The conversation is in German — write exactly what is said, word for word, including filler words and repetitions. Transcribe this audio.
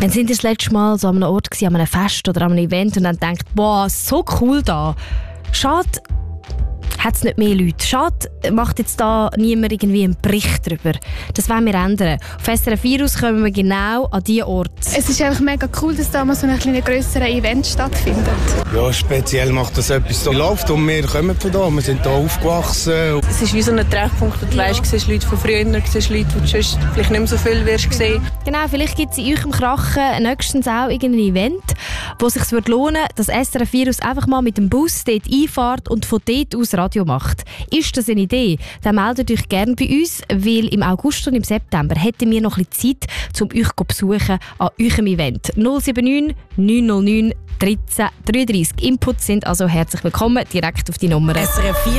Wenn Sie das letzte Mal so an einem Ort waren, an einem Fest oder an einem Event und dann denkt, boah, so cool da. Schade, hat es nicht mehr Leute. Schade, macht jetzt da niemand irgendwie einen Bericht darüber. Das wollen wir ändern. Auf S R F Virus kommen wir genau an diesen Ort. Es ist einfach mega cool, dass da mal so ein grösseres Event stattfindet. Ja, speziell macht das etwas. Da läuft und wir kommen von da. Wir sind hier aufgewachsen. Es ist wie so ein Treffpunkt, wo du ja. weißt, du siehst Leute von früher, du siehst Leute, die du sonst vielleicht nicht mehr so viel wirst sehen. Genau, vielleicht gibt es in eurem Krachen nächstens auch irgendein Event, wo es sich lohnen würde, dass S R F Virus einfach mal mit dem Bus dort einfahrt und von dort aus Radio macht. Ist das eine Idee? Dann meldet euch gerne bei uns, weil im August und im September hätten wir noch ein bisschen Zeit, um euch zu besuchen an eurem Event. null sieben neun neun null neun dreizehn dreiunddreißig. Inputs sind also herzlich willkommen, direkt auf die Nummer. S R F vier